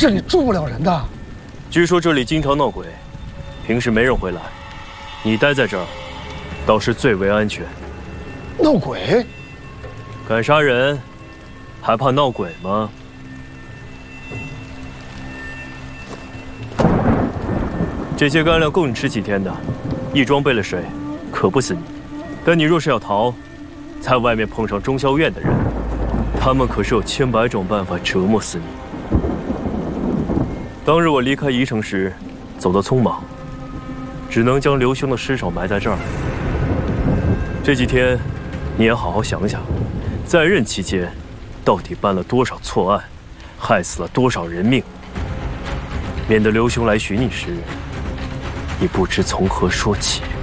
这里住不了人的。 据说这里经常闹鬼，平时没人会来。你待在这儿，倒是最为安全。 闹鬼？ 敢杀人，还怕闹鬼吗？这些干粮够你吃几天的，一装备了水，可不死你。但你若是要逃，在外面碰上中校院的人，他们可是有千百种办法折磨死你。当日我离开宜城时，走得匆忙，只能将刘兄的尸首埋在这儿。这几天，你也好好想想，在任期间，到底办了多少错案，害死了多少人命，免得刘兄来寻你时，你不知从何说起。